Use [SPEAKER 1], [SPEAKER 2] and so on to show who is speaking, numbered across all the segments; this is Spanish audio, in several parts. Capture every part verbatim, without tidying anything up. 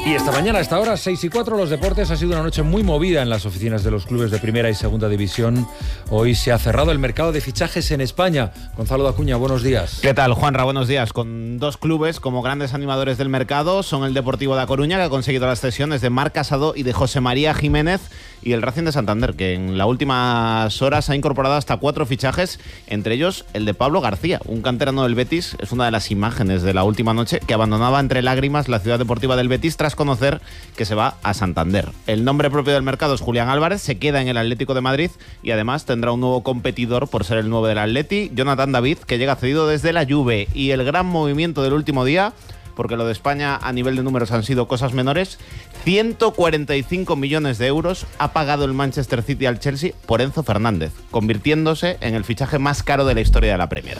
[SPEAKER 1] Y esta mañana, a esta hora, seis y cuatro, los deportes. Ha sido una noche muy movida en las oficinas de los clubes de primera y segunda división. Hoy se ha cerrado el mercado de fichajes en España. Gonzalo Dacuña, buenos días.
[SPEAKER 2] ¿Qué tal, Juanra? Buenos días. Con dos clubes como grandes animadores del mercado, son el Deportivo da Coruña, que ha conseguido las cesiones de Marc Casado y de José María Jiménez, y el Racing de Santander, que en las últimas horas ha incorporado hasta cuatro fichajes, entre ellos el de Pablo García, un canterano del Betis. Es una de las imágenes de la última noche, que abandonaba entre lágrimas la ciudad deportiva del Betis tras conocer que se va a Santander. El nombre propio del mercado es Julián Álvarez, se queda en el Atlético de Madrid y además tendrá un nuevo competidor por ser el nuevo del Atleti, Jonathan David, que llega cedido desde la Juve. Y el gran movimiento del último día, porque lo de España a nivel de números han sido cosas menores, ciento cuarenta y cinco millones de euros ha pagado el Manchester City al Chelsea por Enzo Fernández, convirtiéndose en el fichaje más caro de la historia de la Premier.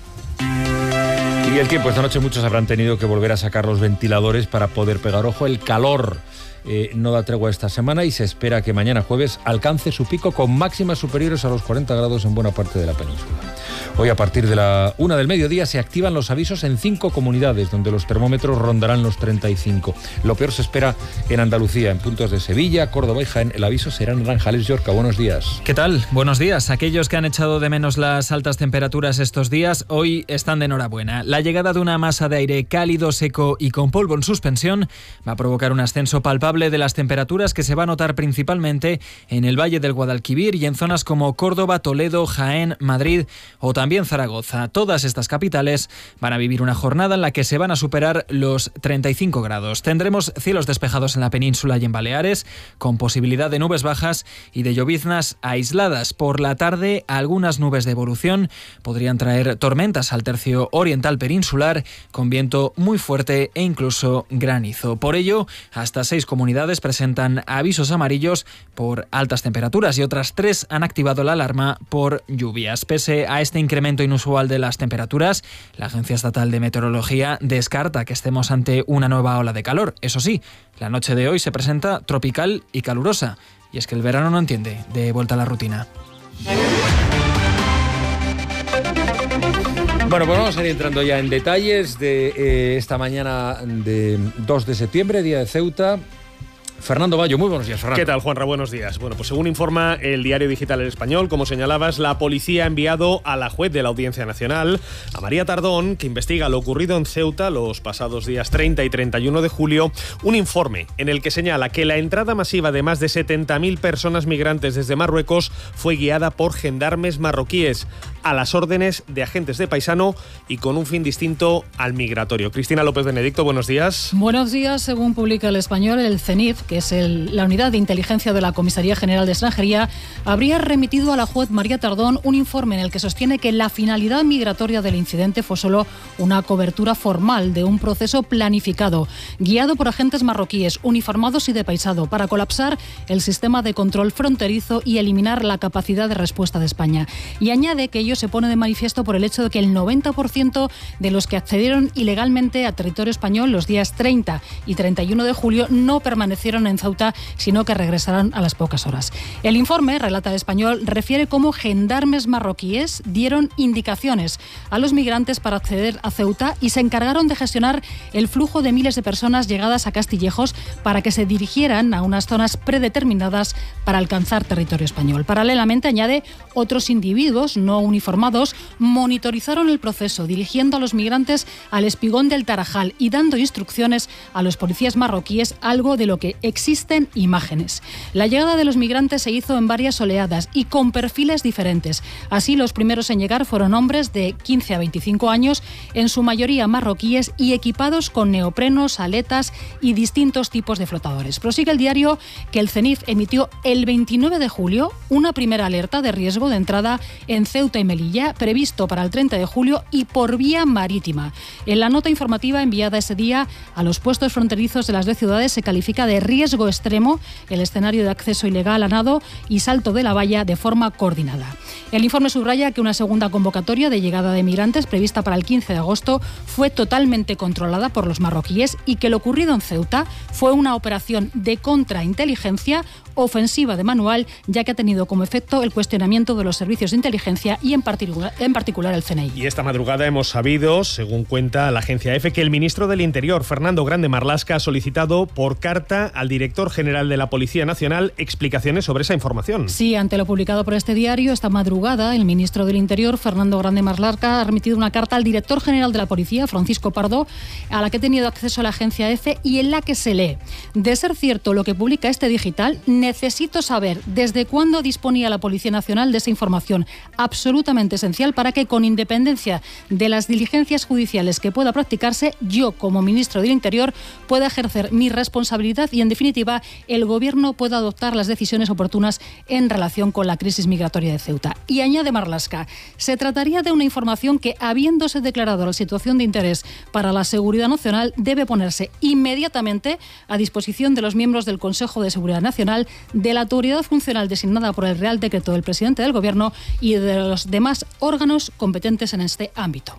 [SPEAKER 1] Y el tiempo, esta noche muchos habrán tenido que volver a sacar los ventiladores para poder pegar ojo. El calor eh, no da tregua esta semana y se espera que mañana jueves alcance su pico con máximas superiores a los cuarenta grados en buena parte de la península. Hoy, a partir de la una del mediodía, se activan los avisos en cinco comunidades, donde los termómetros rondarán los treinta y cinco. Lo peor se espera en Andalucía, en puntos de Sevilla, Córdoba y Jaén. El aviso será naranja. Alex Yorca, buenos días.
[SPEAKER 3] ¿Qué tal? Buenos días. Aquellos que han echado de menos las altas temperaturas estos días, hoy están de enhorabuena. La llegada de una masa de aire cálido, seco y con polvo en suspensión va a provocar un ascenso palpable de las temperaturas, que se va a notar principalmente en el Valle del Guadalquivir y en zonas como Córdoba, Toledo, Jaén, Madrid o también También Zaragoza. Todas estas capitales van a vivir una jornada en la que se van a superar los treinta y cinco grados. Tendremos cielos despejados en la península y en Baleares, con posibilidad de nubes bajas y de lloviznas aisladas. Por la tarde, algunas nubes de evolución podrían traer tormentas al tercio oriental peninsular, con viento muy fuerte e incluso granizo. Por ello, hasta seis comunidades presentan avisos amarillos por altas temperaturas y otras tres han activado la alarma por lluvias. Pese a este incremento inusual de las temperaturas, la Agencia Estatal de Meteorología descarta que estemos ante una nueva ola de calor. Eso sí, la noche de hoy se presenta tropical y calurosa, y es que el verano no entiende de vuelta a la rutina.
[SPEAKER 1] Bueno, pues vamos a ir entrando ya en detalles de eh, esta mañana de dos de septiembre, día de Ceuta. Fernando Bayo, muy buenos días, Fernando.
[SPEAKER 4] ¿Qué tal, Juanra? Buenos días. Bueno, pues según informa el diario digital El Español, como señalabas, la policía ha enviado a la juez de la Audiencia Nacional, a María Tardón, que investiga lo ocurrido en Ceuta los pasados días treinta y treinta y uno de julio, un informe en el que señala que la entrada masiva de más de setenta mil personas migrantes desde Marruecos fue guiada por gendarmes marroquíes, a las órdenes de agentes de paisano y con un fin distinto al migratorio. Cristina López Benedicto, buenos días.
[SPEAKER 5] Buenos días. Según publica El Español, el CENIF, que es el, la unidad de inteligencia de la Comisaría General de Extranjería, habría remitido a la juez María Tardón un informe en el que sostiene que la finalidad migratoria del incidente fue solo una cobertura formal de un proceso planificado, guiado por agentes marroquíes, uniformados y de paisado, para colapsar el sistema de control fronterizo y eliminar la capacidad de respuesta de España. Y añade que ello se pone de manifiesto por el hecho de que el noventa por ciento de los que accedieron ilegalmente a territorio español los días treinta y treinta y uno de julio no permanecieron en Ceuta, sino que regresaron a las pocas horas. El informe, relata El Español, refiere cómo gendarmes marroquíes dieron indicaciones a los migrantes para acceder a Ceuta y se encargaron de gestionar el flujo de miles de personas llegadas a Castillejos para que se dirigieran a unas zonas predeterminadas para alcanzar territorio español. Paralelamente, añade, otros individuos no uniformados monitorizaron el proceso, dirigiendo a los migrantes al espigón del Tarajal y dando instrucciones a los policías marroquíes, algo de lo que existen imágenes. La llegada de los migrantes se hizo en varias oleadas y con perfiles diferentes. Así, los primeros en llegar fueron hombres de quince a veinticinco años, en su mayoría marroquíes y equipados con neoprenos, aletas y distintos tipos de flotadores. Prosigue el diario que el CENIF emitió el veintinueve de julio una primera alerta de riesgo de entrada en Ceuta y Melilla, previsto para el treinta de julio y por vía marítima. En la nota informativa enviada ese día a los puestos fronterizos de las dos ciudades se califica de riesgo extremo el escenario de acceso ilegal a nado y salto de la valla de forma coordinada. El informe subraya que una segunda convocatoria de llegada de migrantes prevista para el quince de agosto fue totalmente controlada por los marroquíes y que lo ocurrido en Ceuta fue una operación de contrainteligencia ofensiva de manual, ya que ha tenido como efecto el cuestionamiento de los servicios de inteligencia y en particular, en particular el C N I.
[SPEAKER 4] Y esta madrugada hemos sabido, según cuenta la agencia EFE, que el ministro del Interior, Fernando Grande Marlaska, ha solicitado por carta al director general de la Policía Nacional explicaciones sobre esa información.
[SPEAKER 5] Sí, ante lo publicado por este diario, esta madrugada el ministro del Interior, Fernando Grande Marlaska, ha remitido una carta al director general de la Policía, Francisco Pardo, a la que ha tenido acceso a la agencia EFE y en la que se lee: de ser cierto lo que publica este digital, necesito saber desde cuándo disponía la Policía Nacional de esa información absolutamente esencial para que, con independencia de las diligencias judiciales que pueda practicarse, yo, como ministro del Interior, pueda ejercer mi responsabilidad y, en definitiva, el Gobierno pueda adoptar las decisiones oportunas en relación con la crisis migratoria de Ceuta. Y añade Marlaska, se trataría de una información que, habiéndose declarado la situación de interés para la seguridad nacional, debe ponerse inmediatamente a disposición de los miembros del Consejo de Seguridad Nacional, de la autoridad funcional designada por el Real Decreto del presidente del Gobierno y de los demás órganos competentes en este ámbito.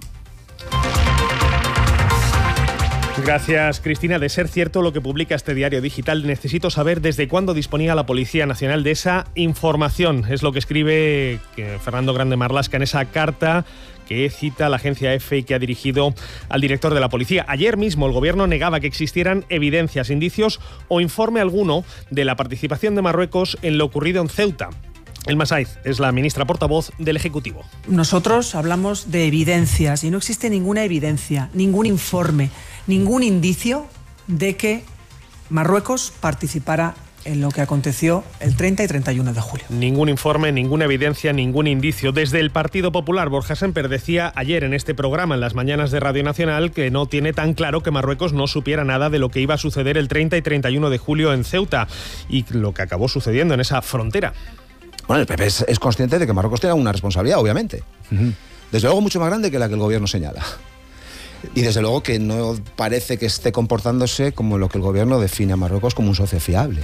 [SPEAKER 4] Gracias, Cristina. De ser cierto lo que publica este diario digital, necesito saber desde cuándo disponía la Policía Nacional de esa información. Es lo que escribe Fernando Grande Marlaska en esa carta que cita la agencia EFE y que ha dirigido al director de la policía. Ayer mismo el Gobierno negaba que existieran evidencias, indicios o informe alguno de la participación de Marruecos en lo ocurrido en Ceuta. Elma Saiz es la ministra portavoz del Ejecutivo.
[SPEAKER 6] Nosotros hablamos de evidencias y no existe ninguna evidencia, ningún informe, ningún indicio de que Marruecos participara en lo que aconteció el treinta y treinta y uno de julio.
[SPEAKER 4] Ningún informe, ninguna evidencia, ningún indicio. Desde el Partido Popular, Borja Semper decía ayer en este programa, en las mañanas de Radio Nacional, que no tiene tan claro que Marruecos no supiera nada de lo que iba a suceder el treinta y treinta y uno de julio en Ceuta y lo que acabó sucediendo en esa frontera.
[SPEAKER 7] Bueno, el P P es, es consciente de que Marruecos tiene una responsabilidad, obviamente. Uh-huh. Desde luego mucho más grande que la que el Gobierno señala. Y desde luego que no parece que esté comportándose como lo que el Gobierno define a Marruecos como un socio fiable.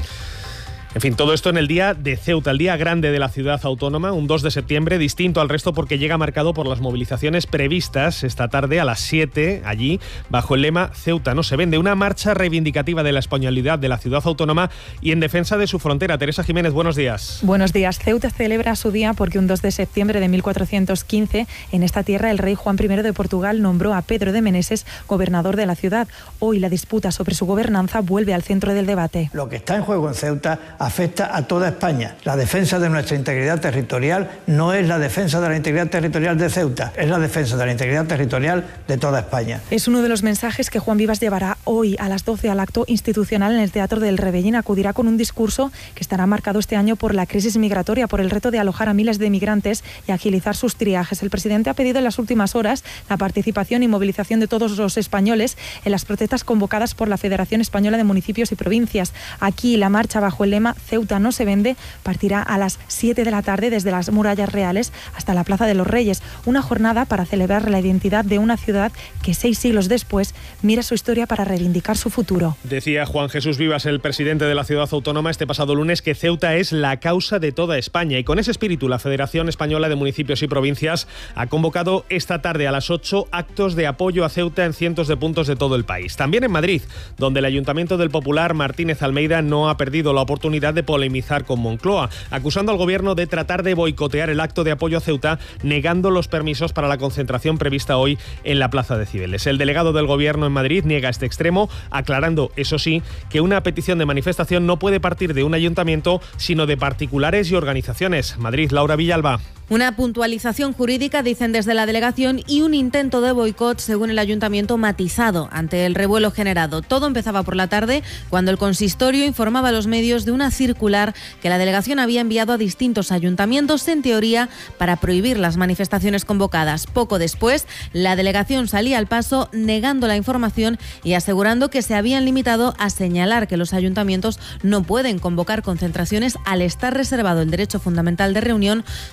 [SPEAKER 4] En fin, todo esto en el día de Ceuta, el día grande de la ciudad autónoma, un dos de septiembre, distinto al resto porque llega marcado por las movilizaciones previstas esta tarde a las siete, allí, bajo el lema Ceuta no se vende, una marcha reivindicativa de la españolidad de la ciudad autónoma y en defensa de su frontera. Teresa Jiménez, buenos días.
[SPEAKER 8] Buenos días. Ceuta celebra su día porque un dos de septiembre de mil cuatrocientos quince, en esta tierra el rey Juan primero de Portugal nombró a Pedro de Meneses gobernador de la ciudad. Hoy la disputa sobre su gobernanza vuelve al centro del debate.
[SPEAKER 9] Lo que está en juego en Ceuta afecta a toda España. La defensa de nuestra integridad territorial no es la defensa de la integridad territorial de Ceuta, es la defensa de la integridad territorial de toda España.
[SPEAKER 8] Es uno de los mensajes que Juan Vivas llevará hoy a las doce al acto institucional en el Teatro del Rebellín. Acudirá con un discurso que estará marcado este año por la crisis migratoria, por el reto de alojar a miles de migrantes y agilizar sus triajes. El presidente ha pedido en las últimas horas la participación y movilización de todos los españoles en las protestas convocadas por la Federación Española de Municipios y Provincias. Aquí la marcha bajo el lema Ceuta no se vende partirá a las siete de la tarde desde las murallas reales hasta la Plaza de los Reyes, una jornada para celebrar la identidad de una ciudad que seis siglos después mira su historia para reivindicar su futuro.
[SPEAKER 4] Decía Juan Jesús Vivas, el presidente de la ciudad autónoma, este pasado lunes que Ceuta es la causa de toda España y con ese espíritu la Federación Española de Municipios y Provincias ha convocado esta tarde a las ocho actos de apoyo a Ceuta en cientos de puntos de todo el país. También en Madrid, donde el Ayuntamiento del Popular Martínez Almeida no ha perdido la oportunidad de polemizar con Moncloa, acusando al Gobierno de tratar de boicotear el acto de apoyo a Ceuta, negando los permisos para la concentración prevista hoy en la Plaza de Cibeles. El delegado del Gobierno en Madrid niega este extremo, aclarando, eso sí, que una petición de manifestación no puede partir de un ayuntamiento, sino de particulares y organizaciones. Madrid, Laura Villalba.
[SPEAKER 10] Una puntualización jurídica, dicen desde la delegación, y un intento de boicot, según el ayuntamiento, matizado ante el revuelo generado. Todo empezaba por la tarde, cuando el consistorio informaba a los medios de una circular que la delegación había enviado a distintos ayuntamientos, en teoría, para prohibir las manifestaciones convocadas. Poco después, la delegación salía al paso negando la información y asegurando que se habían limitado a señalar que los ayuntamientos no pueden convocar concentraciones al estar reservado el derecho fundamental de reunión solo para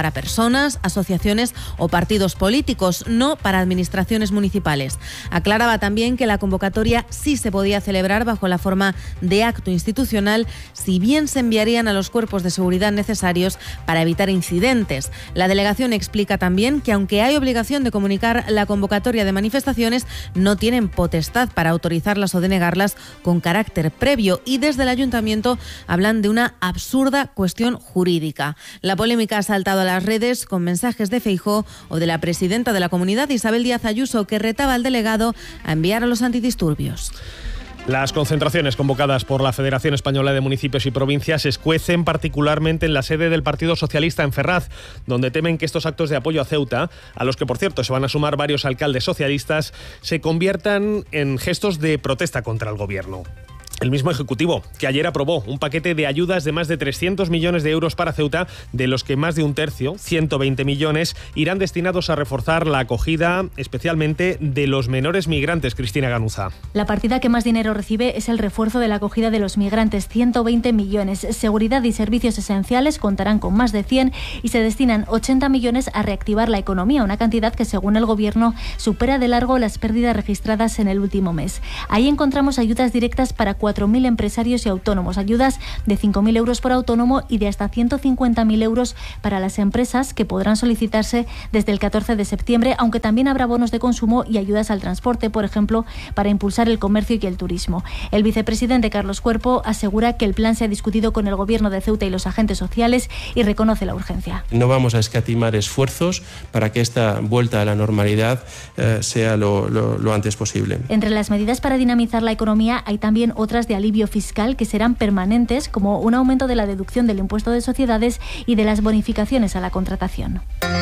[SPEAKER 10] para personas, asociaciones o partidos políticos, no para administraciones municipales. Aclaraba también que la convocatoria sí se podía celebrar bajo la forma de acto institucional, si bien se enviarían a los cuerpos de seguridad necesarios para evitar incidentes. La delegación explica también que aunque hay obligación de comunicar la convocatoria de manifestaciones, no tienen potestad para autorizarlas o denegarlas con carácter previo, y desde el ayuntamiento hablan de una absurda cuestión jurídica. La polémica ha saltado a las redes con mensajes de Feijóo o de la presidenta de la comunidad, Isabel Díaz Ayuso, que retaba al delegado a enviar a los antidisturbios.
[SPEAKER 4] Las concentraciones convocadas por la Federación Española de Municipios y Provincias se escuecen particularmente en la sede del Partido Socialista en Ferraz, donde temen que estos actos de apoyo a Ceuta, a los que por cierto se van a sumar varios alcaldes socialistas, se conviertan en gestos de protesta contra el gobierno. El mismo Ejecutivo, que ayer aprobó un paquete de ayudas de más de trescientos millones de euros para Ceuta, de los que más de un tercio, ciento veinte millones, irán destinados a reforzar la acogida, especialmente de los menores migrantes. Cristina Ganuza.
[SPEAKER 11] La partida que más dinero recibe es el refuerzo de la acogida de los migrantes, ciento veinte millones. Seguridad y servicios esenciales contarán con más de cien y se destinan ochenta millones a reactivar la economía, una cantidad que según el Gobierno supera de largo las pérdidas registradas en el último mes. Ahí encontramos ayudas directas para cuatro mil empresarios y autónomos, ayudas de cinco mil euros por autónomo y de hasta ciento cincuenta mil euros para las empresas, que podrán solicitarse desde el catorce de septiembre, aunque también habrá bonos de consumo y ayudas al transporte, por ejemplo, para impulsar el comercio y el turismo. El vicepresidente Carlos Cuerpo asegura que el plan se ha discutido con el Gobierno de Ceuta y los agentes sociales y reconoce la urgencia.
[SPEAKER 12] No vamos a escatimar esfuerzos para que esta vuelta a la normalidad eh, sea lo, lo, lo antes posible.
[SPEAKER 11] Entre las medidas para dinamizar la economía hay también otras de alivio fiscal que serán permanentes, como un aumento de la deducción del impuesto de sociedades y de las bonificaciones a la contratación.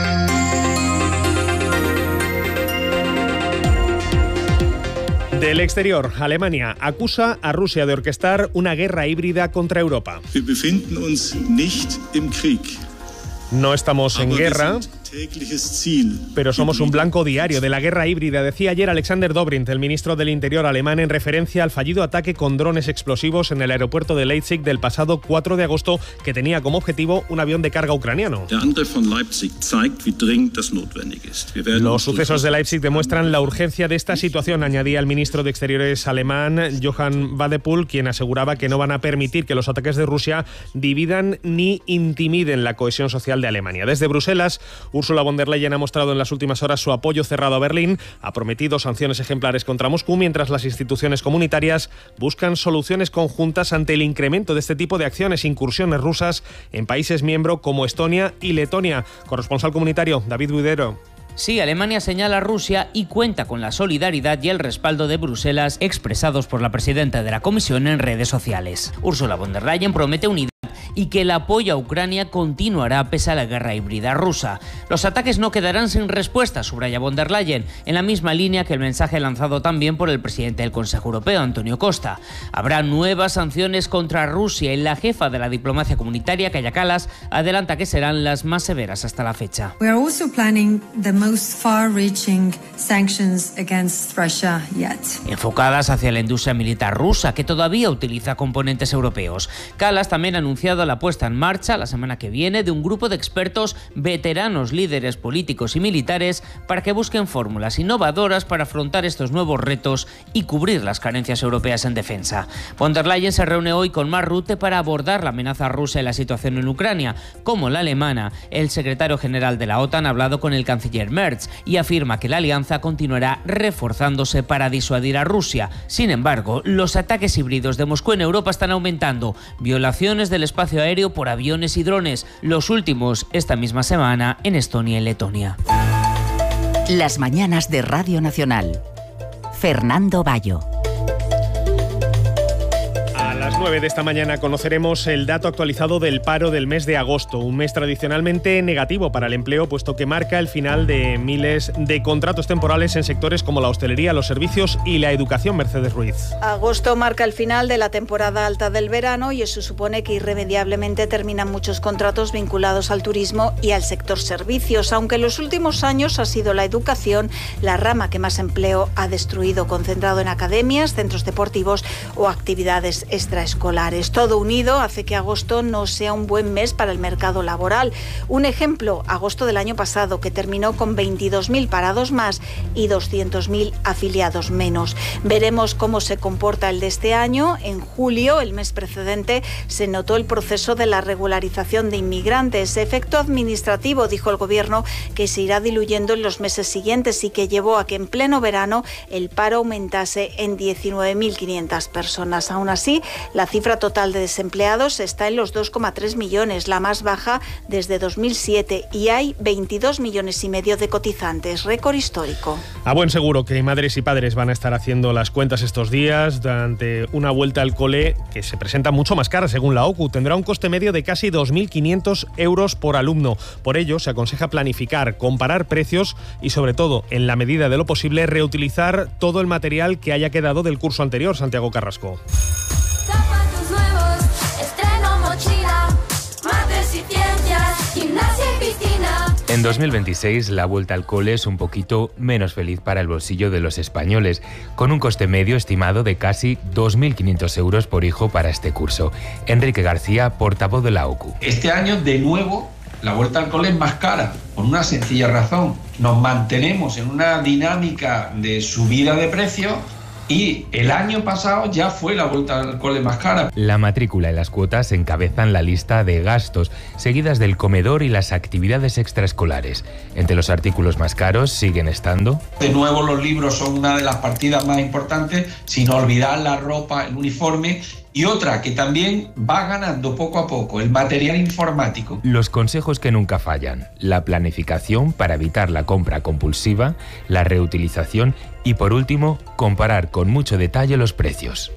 [SPEAKER 4] Del exterior, Alemania acusa a Rusia de orquestar una guerra híbrida contra Europa.
[SPEAKER 13] Wir befinden uns nicht im Krieg.
[SPEAKER 4] No estamos en guerra, pero somos un blanco diario de la guerra híbrida, decía ayer Alexander Dobrindt, el ministro del Interior alemán, en referencia al fallido ataque con drones explosivos en el aeropuerto de Leipzig del pasado cuatro de agosto, que tenía como objetivo un avión de carga ucraniano. Los sucesos de Leipzig demuestran la urgencia de esta situación, añadía el ministro de Exteriores alemán, Johann Wadephul, quien aseguraba que no van a permitir que los ataques de Rusia dividan ni intimiden la cohesión social de Alemania. Desde Bruselas, Ursula von der Leyen ha mostrado en las últimas horas su apoyo cerrado a Berlín, ha prometido sanciones ejemplares contra Moscú, mientras las instituciones comunitarias buscan soluciones conjuntas ante el incremento de este tipo de acciones e incursiones rusas en países miembros como Estonia y Letonia. Corresponsal comunitario, David Buidero.
[SPEAKER 14] Sí, Alemania señala a Rusia y cuenta con la solidaridad y el respaldo de Bruselas expresados por la presidenta de la Comisión en redes sociales. Ursula von der Leyen promete unidad y que el apoyo a Ucrania continuará pese a la guerra híbrida rusa. Los ataques no quedarán sin respuesta, subraya von der Leyen, en la misma línea que el mensaje lanzado también por el presidente del Consejo Europeo, Antonio Costa. Habrá nuevas sanciones contra Rusia y la jefa de la diplomacia comunitaria, Kaja Kallas, adelanta que serán las más severas hasta la fecha.
[SPEAKER 15] We are also planning the most far-reaching sanctions against Russia yet.
[SPEAKER 14] Enfocadas hacia la industria militar rusa, que todavía utiliza componentes europeos. Kallas también ha anunciado la puesta en marcha la semana que viene de un grupo de expertos veteranos, líderes políticos y militares para que busquen fórmulas innovadoras para afrontar estos nuevos retos y cubrir las carencias europeas en defensa. Von der Leyen se reúne hoy con Mark Rutte para abordar la amenaza rusa y la situación en Ucrania. Como la alemana, el secretario general de la OTAN ha hablado con el canciller Merz y afirma que la alianza continuará reforzándose para disuadir a Rusia. Sin embargo, los ataques híbridos de Moscú en Europa están aumentando. Violaciones del espacio aéreo por aviones y drones, los últimos esta misma semana en Estonia y Letonia.
[SPEAKER 16] Las mañanas de Radio Nacional. Fernando Bayo.
[SPEAKER 4] A las nueve de esta mañana conoceremos el dato actualizado del paro del mes de agosto, un mes tradicionalmente negativo para el empleo, puesto que marca el final de miles de contratos temporales en sectores como la hostelería, los servicios y la educación. Mercedes Ruiz.
[SPEAKER 17] Agosto marca el final de la temporada alta del verano y eso supone que irremediablemente terminan muchos contratos vinculados al turismo y al sector servicios, aunque en los últimos años ha sido la educación la rama que más empleo ha destruido, concentrado en academias, centros deportivos o actividades extraescolares. extraescolares. Todo unido hace que agosto no sea un buen mes para el mercado laboral. Un ejemplo, agosto del año pasado, que terminó con veintidós mil parados más y doscientos mil afiliados menos. Veremos cómo se comporta el de este año. En julio, el mes precedente, se notó el proceso de la regularización de inmigrantes. Efecto administrativo, dijo el Gobierno, que se irá diluyendo en los meses siguientes y que llevó a que en pleno verano el paro aumentase en diecinueve mil quinientas personas. Aún así, la cifra total de desempleados está en los dos coma tres millones, la más baja desde dos mil siete, y hay veintidós millones y medio de cotizantes, récord histórico.
[SPEAKER 4] A buen seguro que madres y padres van a estar haciendo las cuentas estos días durante una vuelta al cole que se presenta mucho más cara según la O C U. Tendrá un coste medio de casi dos mil quinientos euros por alumno. Por ello, se aconseja planificar, comparar precios y, sobre todo, en la medida de lo posible, reutilizar todo el material que haya quedado del curso anterior. Santiago Carrasco.
[SPEAKER 18] Zapatos nuevos, estreno mochila, mates y ciencias, gimnasia y piscina.
[SPEAKER 19] En dos mil veintiséis, la vuelta al cole es un poquito menos feliz para el bolsillo de los españoles, con un coste medio estimado de casi dos mil quinientos euros por hijo para este curso. Enrique García, portavoz de la O C U.
[SPEAKER 20] Este año, de nuevo, la vuelta al cole es más cara, por una sencilla razón. Nos mantenemos en una dinámica de subida de precios y el año pasado ya fue la vuelta al cole más cara.
[SPEAKER 19] La matrícula y las cuotas encabezan la lista de gastos, seguidas del comedor y las actividades extraescolares. Entre los artículos más caros siguen estando...
[SPEAKER 20] De nuevo, los libros son una de las partidas más importantes, sin olvidar la ropa, el uniforme. Y otra que también va ganando poco a poco, el material informático.
[SPEAKER 19] Los consejos que nunca fallan: la planificación para evitar la compra compulsiva, la reutilización y, por último, comparar con mucho detalle los precios.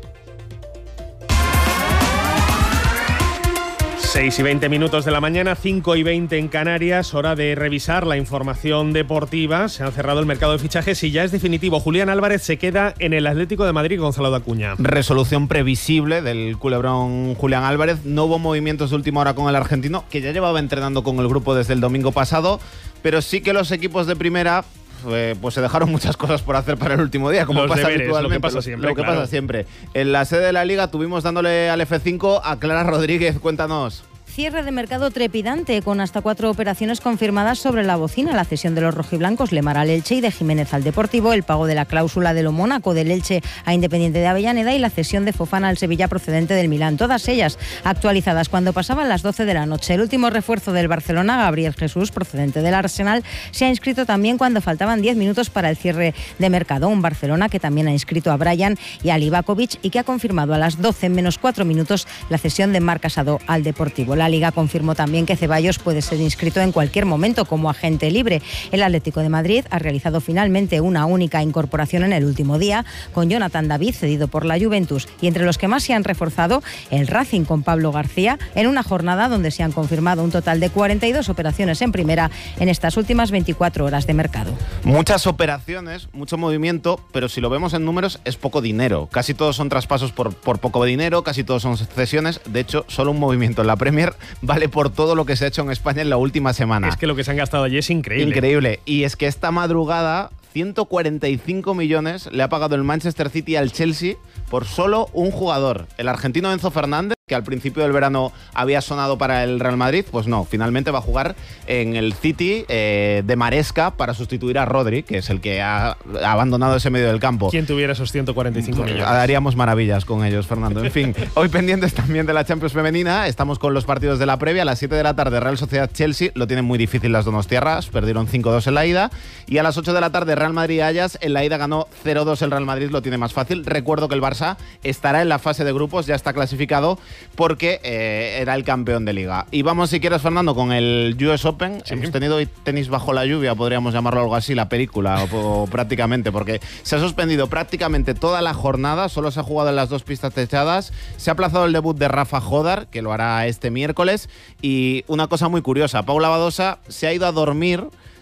[SPEAKER 4] seis y veinte minutos de la mañana, cinco y veinte en Canarias, hora de revisar la información deportiva. Se ha cerrado el mercado de fichajes y ya es definitivo. Julián Álvarez se queda en el Atlético de Madrid, Gonzalo Dacuña.
[SPEAKER 2] Resolución previsible del culebrón Julián Álvarez. No hubo movimientos de última hora con el argentino, que ya llevaba entrenando con el grupo desde el domingo pasado, pero sí que los equipos de primera... Eh, pues se dejaron muchas cosas por hacer para el último día, como
[SPEAKER 4] Los
[SPEAKER 2] pasa
[SPEAKER 4] deberes,
[SPEAKER 2] habitualmente.
[SPEAKER 4] lo que pasa siempre.
[SPEAKER 2] Lo que
[SPEAKER 4] claro.
[SPEAKER 2] pasa siempre. En la sede de la Liga tuvimos dándole al F cinco a Clara Rodríguez. Cuéntanos.
[SPEAKER 10] Cierre de mercado trepidante, con hasta cuatro operaciones confirmadas sobre la bocina: la cesión de los rojiblancos Lemar al Elche y de Jiménez al Deportivo, el pago de la cláusula de lo Mónaco del Elche a Independiente de Avellaneda y la cesión de Fofana al Sevilla procedente del Milán. Todas ellas actualizadas cuando pasaban las doce de la noche. El último refuerzo del Barcelona, Gabriel Jesús, procedente del Arsenal, se ha inscrito también cuando faltaban diez minutos para el cierre de mercado. Un Barcelona que también ha inscrito a Brian y a Livakovic y que ha confirmado a las doce menos cuatro minutos la cesión de Marc Casado al Deportivo. La Liga confirmó también que Ceballos puede ser inscrito en cualquier momento como agente libre. El Atlético de Madrid ha realizado finalmente una única incorporación en el último día, con Jonathan David, cedido por la Juventus, y entre los que más se han reforzado, el Racing con Pablo García, en una jornada donde se han confirmado un total de cuarenta y dos operaciones en primera en estas últimas veinticuatro horas de mercado.
[SPEAKER 2] Muchas operaciones, mucho movimiento, pero si lo vemos en números es poco dinero. Casi todos son traspasos por, por poco dinero, casi todos son cesiones. De hecho, solo un movimiento en la Premier vale por todo lo que se ha hecho en España en la última semana.
[SPEAKER 4] Es que lo que se han gastado allí es increíble.
[SPEAKER 2] Increíble. Y es que esta madrugada ciento cuarenta y cinco millones le ha pagado el Manchester City al Chelsea por solo un jugador, el argentino Enzo Fernández, que al principio del verano había sonado para el Real Madrid. Pues no, finalmente va a jugar en el City eh, de Maresca para sustituir a Rodri, que es el que ha abandonado ese medio del campo.
[SPEAKER 4] ¿Quién tuviera esos ciento cuarenta y cinco millones?
[SPEAKER 2] Haríamos maravillas con ellos, Fernando. En fin, hoy pendientes también de la Champions femenina. Estamos con los partidos de la previa. A las siete de la tarde, Real Sociedad-Chelsea. Lo tienen muy difícil las donostiarras. Perdieron cinco dos en la ida. Y a las ocho de la tarde, Real Madrid-Ajax. En la ida ganó cero dos el Real Madrid. Lo tiene más fácil. Recuerdo que el Barça estará en la fase de grupos. Ya está clasificado porque eh, era el campeón de liga. Y vamos, si quieres, Fernando, con el U S Open. Sí. Hemos tenido hoy tenis bajo la lluvia, podríamos llamarlo algo así, la película, o, o prácticamente, porque se ha suspendido prácticamente toda la jornada, solo se ha jugado en las dos pistas techadas, se ha aplazado el debut de Rafa Jodar, que lo hará este miércoles, y una cosa muy curiosa, Paula Badosa se ha ido a dormir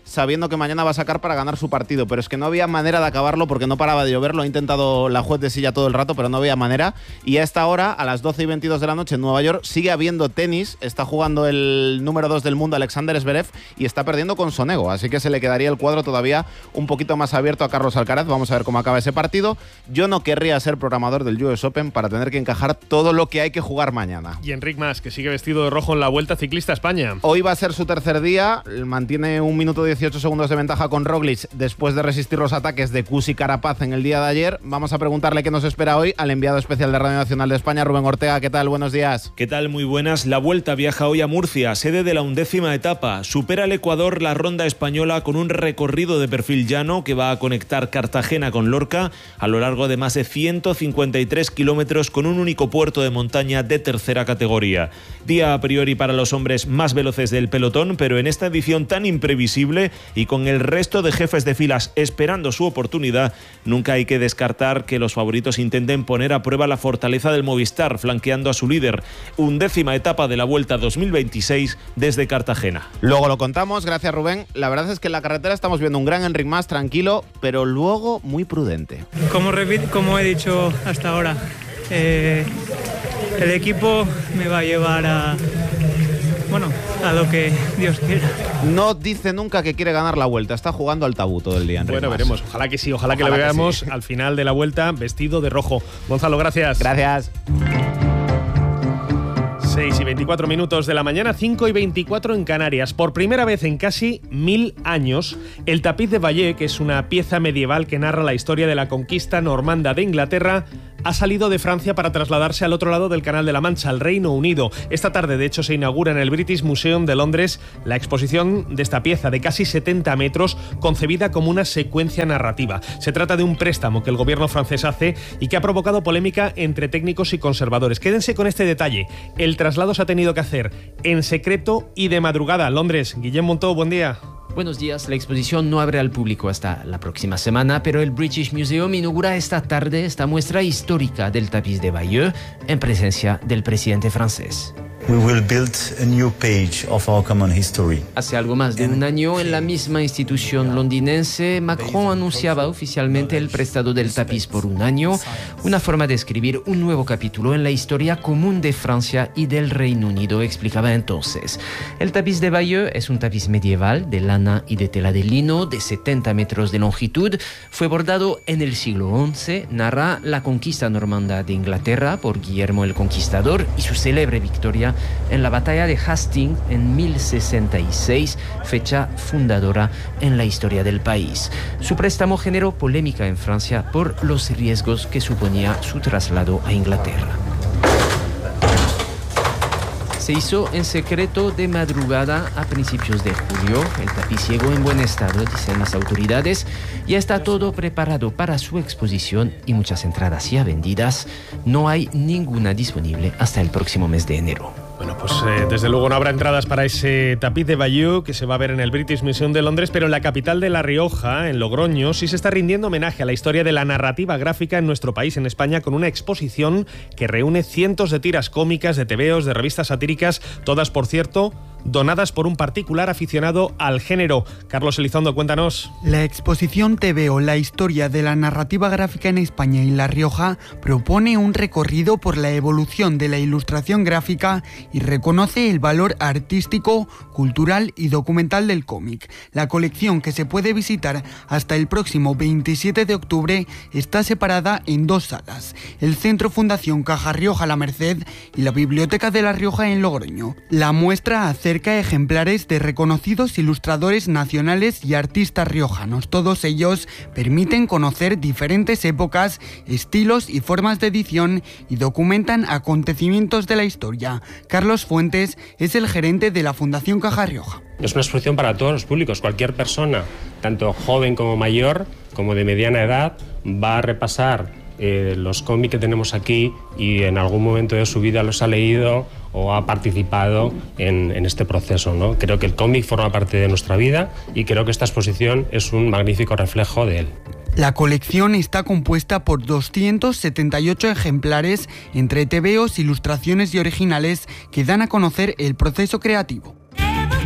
[SPEAKER 2] sabiendo que mañana va a sacar para ganar su partido, pero es que no había manera de acabarlo porque no paraba de llover, lo ha intentado la juez de silla todo el rato, pero no había manera, y a esta hora, a las doce y veintidós de la noche en Nueva York, sigue habiendo tenis, está jugando el número dos del mundo, Alexander Zverev, y está perdiendo con Sonego, así que se le quedaría el cuadro todavía un poquito más abierto a Carlos Alcaraz. Vamos a ver cómo acaba ese partido. Yo no querría ser programador del U S Open para tener que encajar todo lo que hay que jugar mañana.
[SPEAKER 4] Y Enric Mas, que sigue vestido de rojo en la Vuelta Ciclista a España.
[SPEAKER 2] Hoy va a ser su tercer día, mantiene un minuto dieciocho segundos de ventaja con Roglic después de resistir los ataques de Kuss y Carapaz en el día de ayer. Vamos a preguntarle qué nos espera hoy al enviado especial de Radio Nacional de España, Rubén Ortega. ¿Qué tal? Buenos días.
[SPEAKER 21] ¿Qué tal? Muy buenas. La Vuelta viaja hoy a Murcia, sede de la undécima etapa. Supera el Ecuador la ronda española con un recorrido de perfil llano que va a conectar Cartagena con Lorca a lo largo de más de ciento cincuenta y tres kilómetros con un único puerto de montaña de tercera categoría. Día a priori para los hombres más veloces del pelotón, pero en esta edición tan imprevisible y con el resto de jefes de filas esperando su oportunidad, nunca hay que descartar que los favoritos intenten poner a prueba la fortaleza del Movistar, flanqueando a su líder. Undécima etapa de la Vuelta dos mil veintiséis desde Cartagena.
[SPEAKER 2] Luego lo contamos, gracias Rubén. La verdad es que en la carretera estamos viendo un gran Enric Mas tranquilo, pero luego muy prudente.
[SPEAKER 22] Como, como he dicho hasta ahora, eh, el equipo me va a llevar a, bueno, a lo que Dios quiera.
[SPEAKER 2] No dice nunca que quiere ganar la Vuelta, está jugando al tabú todo el día. Enric
[SPEAKER 4] Bueno,
[SPEAKER 2] Mas.
[SPEAKER 4] veremos, ojalá que sí, ojalá, ojalá que lo veamos que sí. Al final de la Vuelta vestido de rojo. Gonzalo, gracias.
[SPEAKER 2] Gracias.
[SPEAKER 4] seis y veinticuatro minutos de la mañana, cinco y veinticuatro en Canarias. Por primera vez en casi mil años, el tapiz de Bayeux, que es una pieza medieval que narra la historia de la conquista normanda de Inglaterra, ha salido de Francia para trasladarse al otro lado del Canal de la Mancha, al Reino Unido. Esta tarde, de hecho, se inaugura en el British Museum de Londres la exposición de esta pieza de casi setenta metros, concebida como una secuencia narrativa. Se trata de un préstamo que el gobierno francés hace y que ha provocado polémica entre técnicos y conservadores. Quédense con este detalle. El traslado se ha tenido que hacer en secreto y de madrugada. Londres, Guillem Montó, buen día.
[SPEAKER 23] Buenos días. La exposición no abre al público hasta la próxima semana, pero el British Museum inaugura esta tarde esta muestra histórica del tapiz de Bayeux en presencia del presidente francés.
[SPEAKER 24] We will build a new page of our common history.
[SPEAKER 23] Hace algo más de un año, en la misma institución londinense, Macron anunciaba oficialmente el prestado del tapiz por un año, una forma de escribir un nuevo capítulo en la historia común de Francia y del Reino Unido, explicaba entonces. El tapiz de Bayeux es un tapiz medieval de lana y de tela de lino de setenta metros de longitud. Fue bordado en el siglo once, narra la conquista normanda de Inglaterra por Guillermo el Conquistador y su célebre victoria en la batalla de Hastings en mil sesenta y seis, fecha fundadora en la historia del país. Su préstamo generó polémica en Francia por los riesgos que suponía su traslado a Inglaterra. Se hizo en secreto de madrugada a principios de julio. El tapiz llegó en buen estado, dicen las autoridades. Ya está todo preparado para su exposición y muchas entradas ya vendidas. No hay ninguna disponible hasta el próximo mes de enero.
[SPEAKER 4] Bueno, pues eh, desde luego no habrá entradas para ese tapiz de Bayeux que se va a ver en el British Museum de Londres, pero en la capital de La Rioja, en Logroño, sí se está rindiendo homenaje a la historia de la narrativa gráfica en nuestro país, en España, con una exposición que reúne cientos de tiras cómicas, de tebeos, de revistas satíricas, todas, por cierto, donadas por un particular aficionado al género. Carlos Elizondo, cuéntanos.
[SPEAKER 25] La exposición Tebeo, la historia de la narrativa gráfica en España y La Rioja, propone un recorrido por la evolución de la ilustración gráfica y reconoce el valor artístico, cultural y documental del cómic. La colección, que se puede visitar hasta el próximo veintisiete de octubre, está separada en dos salas: el Centro Fundación Caja Rioja La Merced y la Biblioteca de La Rioja en Logroño. La muestra acerca ejemplares de reconocidos ilustradores nacionales y artistas riojanos. Todos ellos permiten conocer diferentes épocas, estilos y formas de edición y documentan acontecimientos de la historia. Carlos Fuentes es el gerente de la Fundación Caja Rioja.
[SPEAKER 26] Es una exposición para todos los públicos. Cualquier persona, tanto joven como mayor, como de mediana edad, va a repasar eh, los cómics que tenemos aquí y en algún momento de su vida los ha leído o ha participado en, en este proceso, ¿no? Creo que el cómic forma parte de nuestra vida y creo que esta exposición es un magnífico reflejo de él.
[SPEAKER 25] La colección está compuesta por doscientos setenta y ocho ejemplares entre tebeos, ilustraciones y originales que dan a conocer el proceso creativo.